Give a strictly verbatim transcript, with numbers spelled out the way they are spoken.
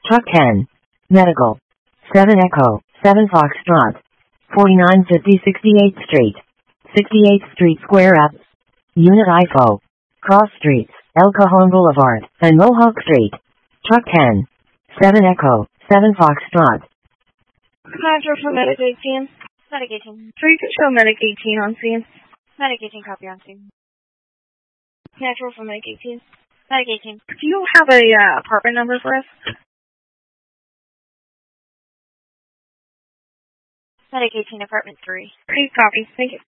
Truck ten. Medical. seven Echo, seven Foxtrot. forty-nine fifty sixty-eighth Street. sixty-eighth Street Square Up. Unit I F O. Cross Streets, El Cajon Boulevard, and Mohawk Street. Truck ten. seven Echo, seven Foxtrot. Contour for Medic eighteen. Medic eighteen. three could show Medic eighteen on scene. Medic eighteen, copy on scene. Natural for Medic eighteen. Medic eighteen. Do you have a uh, apartment number for us? Medic eighteen, apartment three. Please copy. Thank you.